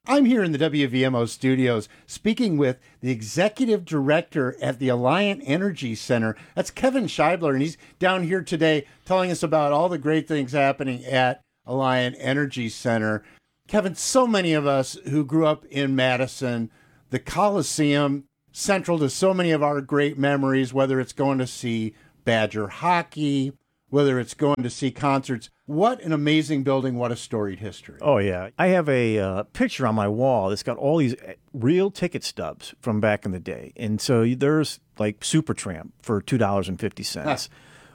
I'm here in the WVMO studios speaking with the executive director at the Alliant Energy Center. That's Kevin Scheibler, and he's down here today telling us about all the great things happening at Alliant Energy Center. Kevin, so many of us who grew up in Madison, the Coliseum, central to so many of our great memories, whether it's going to see Badger hockey, whether it's going to see concerts. What an amazing building. What a storied history. Oh, yeah. I have a picture on my wall that's got all these real ticket stubs from back in the day. And so there's like Supertramp for $2.50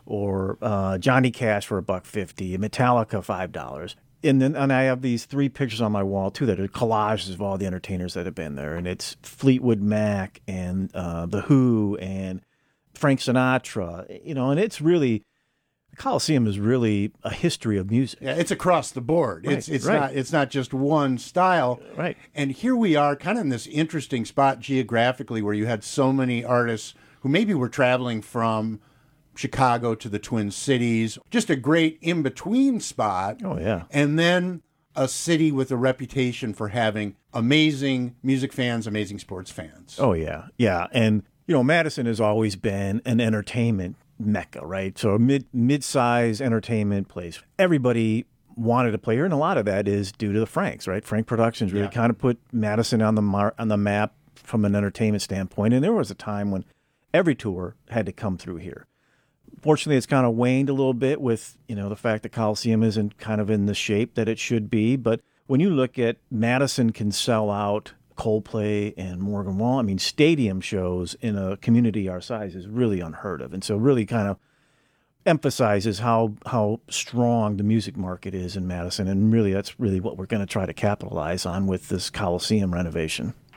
or Johnny Cash for $1.50, Metallica $5. And I have these three pictures on my wall, too, that are collages of all the entertainers that have been there. And it's Fleetwood Mac and The Who and Frank Sinatra, and it's really... The Coliseum is really a history of music. Yeah, it's across the board. Right, It's not just one style. Right. And here we are kind of in this interesting spot geographically where you had so many artists who maybe were traveling from Chicago to the Twin Cities. Just a great in-between spot. Oh, yeah. And then a city with a reputation for having amazing music fans, amazing sports fans. Oh, yeah. Yeah. And, Madison has always been an entertainment mecca, right? So a mid-size entertainment place. Everybody wanted to play here, and a lot of that is due to the Franks, right? Frank Productions really kind of put Madison on the map from an entertainment standpoint. And there was a time when every tour had to come through here. Fortunately, it's kind of waned a little bit with, the fact that Coliseum isn't kind of in the shape that it should be. But when you look at Madison can sell out Coldplay and Morgan Wallen, stadium shows in a community our size is really unheard of. And so really kind of emphasizes how strong the music market is in Madison. And really, that's really what we're going to try to capitalize on with this Coliseum renovation.